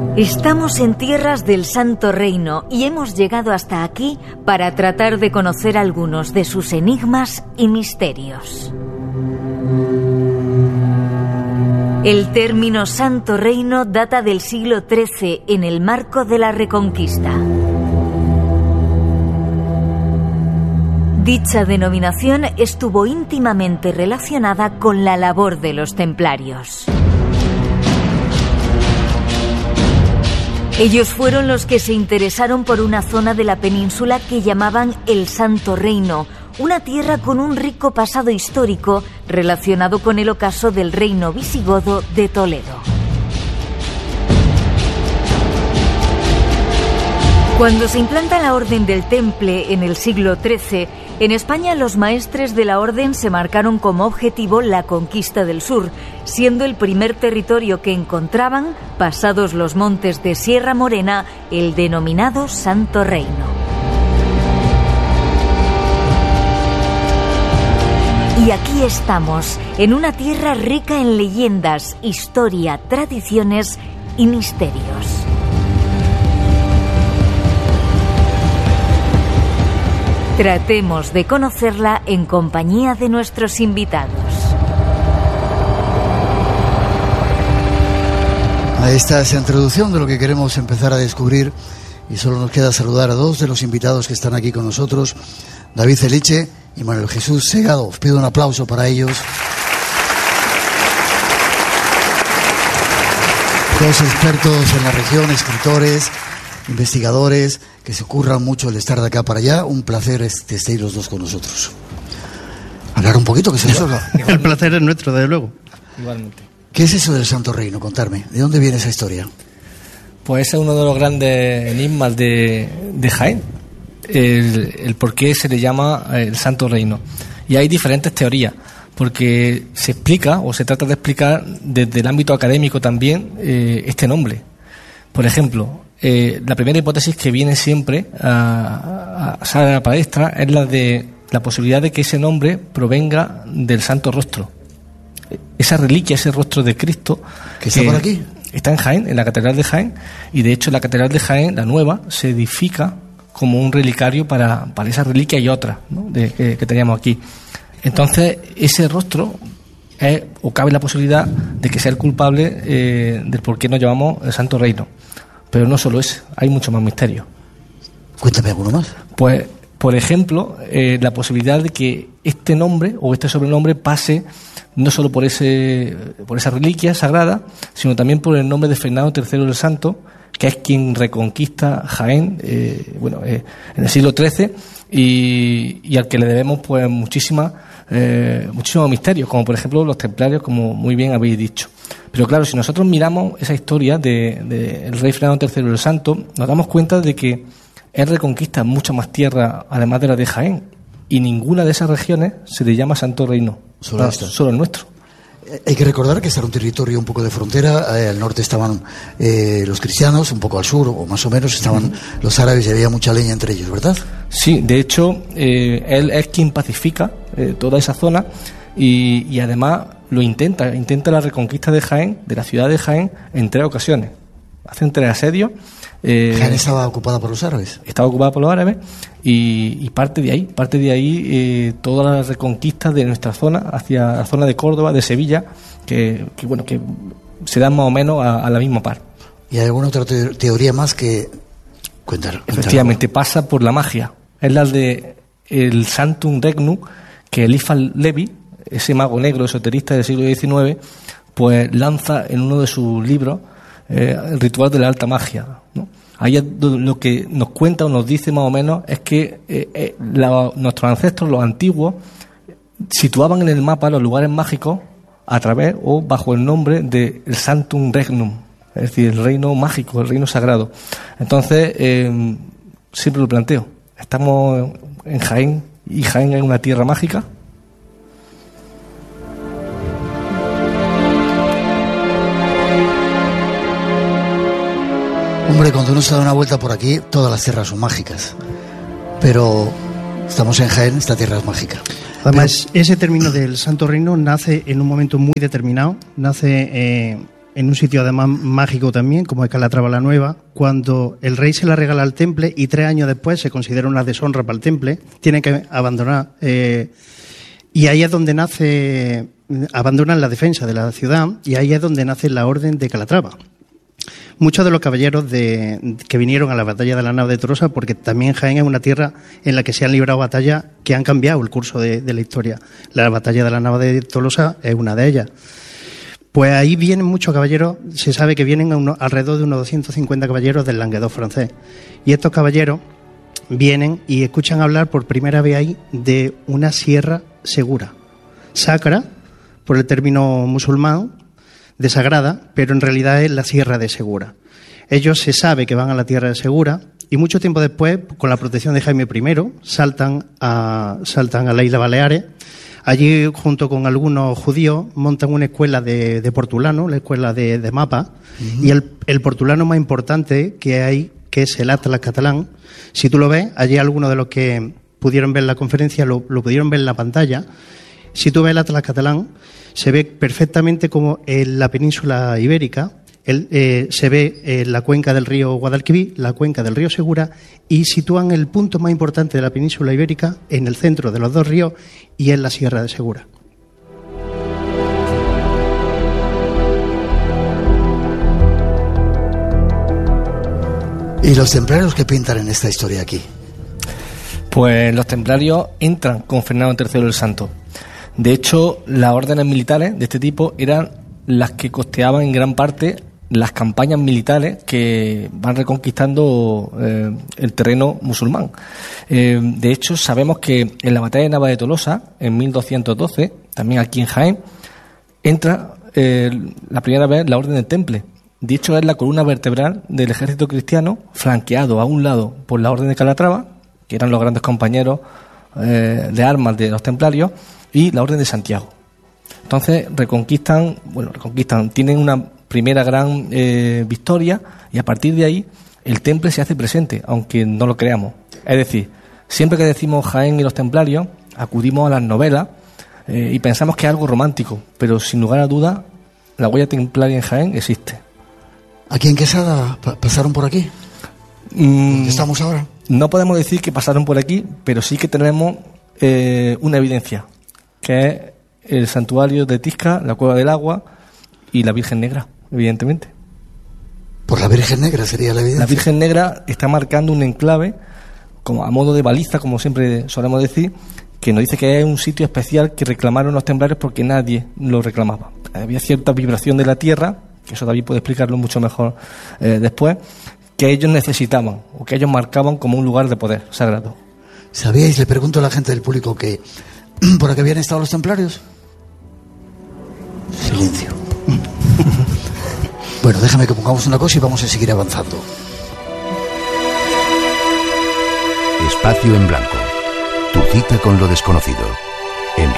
Estamos en tierras del Santo Reino y hemos llegado hasta aquí para tratar de conocer algunos de sus enigmas y misterios. El término Santo Reino data del siglo XIII en el marco de la Reconquista. Dicha denominación estuvo íntimamente relacionada con la labor de los templarios. Ellos fueron los que se interesaron por una zona de la península que llamaban el Santo Reino, una tierra con un rico pasado histórico relacionado con el ocaso del reino visigodo de Toledo. Cuando se implanta la Orden del Temple en el siglo XIII, en España los maestres de la Orden se marcaron como objetivo la conquista del sur, siendo el primer territorio que encontraban, pasados los montes de Sierra Morena, el denominado Santo Reino. Y aquí estamos, en una tierra rica en leyendas, historia, tradiciones y misterios. Tratemos de conocerla en compañía de nuestros invitados. Ahí está esa introducción de lo que queremos empezar a descubrir y solo nos queda saludar a dos de los invitados que están aquí con nosotros, David Eliche y Manuel Jesús Segado. Os pido un aplauso para ellos. Dos expertos en la región, escritores, investigadores, que se curran mucho el estar de acá para allá. Un placer que estéis los dos con nosotros. Hablar un poquito, que se nos oiga. El placer es nuestro, desde luego. Igualmente. ¿Qué es eso del Santo Reino? Contarme, ¿de dónde viene esa historia? Pues ese es uno de los grandes enigmas de Jaén, el por qué se le llama el Santo Reino. Y hay diferentes teorías, porque se explica, o se trata de explicar desde el ámbito académico también, este nombre. Por ejemplo, la primera hipótesis que viene siempre a la palestra es la de la posibilidad de que ese nombre provenga del Santo Rostro. Esa reliquia, ese rostro de Cristo... ¿Que está por aquí? Está en Jaén, en la Catedral de Jaén, y de hecho la Catedral de Jaén, la nueva, se edifica como un relicario para esa reliquia y otras, ¿no? que teníamos aquí. Entonces, ese rostro o cabe la posibilidad de que sea el culpable del por qué nos llamamos el Santo Reino. Pero no solo ese, hay mucho más misterio. Cuéntame alguno más. Pues, por ejemplo, la posibilidad de que este nombre o este sobrenombre pase no solo por esa reliquia sagrada, sino también por el nombre de Fernando III el Santo, que es quien reconquista Jaén en el siglo XIII y al que le debemos pues muchísimos misterios, como por ejemplo los templarios, como muy bien habéis dicho. Pero claro, si nosotros miramos esa historia del rey Fernando III el Santo, nos damos cuenta de que él reconquista mucha más tierra, además de la de Jaén, y ninguna de esas regiones se le llama Santo Reino, solo el nuestro. Hay que recordar que este era un territorio un poco de frontera. Al norte estaban los cristianos, un poco al sur, o más o menos, estaban los árabes y había mucha leña entre ellos, ¿verdad? Sí, de hecho, él es quien pacifica toda esa zona y además lo intenta la reconquista de Jaén, de la ciudad de Jaén, en 3 ocasiones. Hacen 3 asedios. Jaén estaba ocupada por los árabes. Estaba ocupada por los árabes y parte de ahí toda la reconquista de nuestra zona hacia la zona de Córdoba, de Sevilla, que se dan más o menos a la misma par. ¿Y hay alguna otra teoría más que cuéntanos? Efectivamente, pasa por la magia. Es la de el Santum Regnum, que Eliphas Levi, ese mago negro esoterista del siglo XIX, pues lanza en uno de sus libros, el ritual de la alta magia, ¿no? Ahí lo que nos cuenta o nos dice más o menos es que nuestros ancestros, los antiguos, situaban en el mapa los lugares mágicos a través o bajo el nombre de el Santum Regnum, es decir, el reino mágico, el reino sagrado. Entonces, siempre lo planteo, estamos en Jaén y Jaén es una tierra mágica. Hombre, cuando uno se da una vuelta por aquí, todas las tierras son mágicas. Pero estamos en Jaén, esta tierra es mágica. Además, ese término del Santo Reino nace en un momento muy determinado. Nace en un sitio además mágico también, como es Calatrava la Nueva, cuando el rey se la regala al temple y 3 años después se considera una deshonra para el temple, tiene que abandonar. Y ahí es donde abandonan la defensa de la ciudad, y ahí es donde nace la Orden de Calatrava. Muchos de los caballeros que vinieron a la batalla de la Nava de Tolosa, porque también Jaén es una tierra en la que se han librado batallas que han cambiado el curso de la historia. La batalla de la Nava de Tolosa es una de ellas. Pues ahí vienen muchos caballeros, se sabe que vienen alrededor de unos 250 caballeros del Languedoc francés. Y estos caballeros vienen y escuchan hablar por primera vez ahí de una sierra segura, sacra, por el término musulmán, de Sagrada, pero en realidad es la Sierra de Segura. Ellos se sabe que van a la tierra de Segura y mucho tiempo después, con la protección de Jaime I, saltan a la isla Baleares. Allí, junto con algunos judíos, montan una escuela de portulano, la escuela de mapa, y el portulano más importante que hay, que es el Atlas catalán. Si tú lo ves, allí algunos de los que pudieron ver la conferencia lo pudieron ver en la pantalla. Si tú ves el Atlas catalán, se ve perfectamente como en la península ibérica se ve la cuenca del río Guadalquivir, la cuenca del río Segura, y sitúan el punto más importante de la península ibérica en el centro de los dos ríos y en la Sierra de Segura. ¿Y los templarios qué pintan en esta historia aquí? Pues los templarios entran con Fernando III el Santo. De hecho, las órdenes militares de este tipo eran las que costeaban en gran parte las campañas militares que van reconquistando el terreno musulmán. De hecho, sabemos que en la batalla de Nava de Tolosa, en 1212, también aquí en Jaén, entra la primera vez la Orden del Temple. De hecho, es la columna vertebral del ejército cristiano, flanqueado a un lado por la Orden de Calatrava, que eran los grandes compañeros de armas de los templarios, y la Orden de Santiago. Entonces reconquistan, tienen una primera gran victoria, y a partir de ahí el temple se hace presente, aunque no lo creamos. Es decir, siempre que decimos Jaén y los templarios, acudimos a las novelas y pensamos que es algo romántico, pero sin lugar a duda la huella templaria en Jaén existe. ¿Aquí en Quesada pasaron por aquí? ¿Dónde estamos ahora? No podemos decir que pasaron por aquí, pero sí que tenemos una evidencia, que es el santuario de Tisca, la Cueva del Agua y la Virgen Negra, evidentemente. ¿Por la Virgen Negra sería la evidencia? La Virgen Negra está marcando un enclave, como a modo de baliza, como siempre solemos decir, que nos dice que es un sitio especial que reclamaron los templarios porque nadie lo reclamaba. Había cierta vibración de la tierra, que eso David puede explicarlo mucho mejor después, que ellos necesitaban, o que ellos marcaban como un lugar de poder sagrado. ¿Sabíais, le pregunto a la gente del público, que por aquí habían estado los templarios? Silencio. Bueno, déjame que pongamos una cosa y vamos a seguir avanzando. Espacio en Blanco. Tu cita con lo desconocido.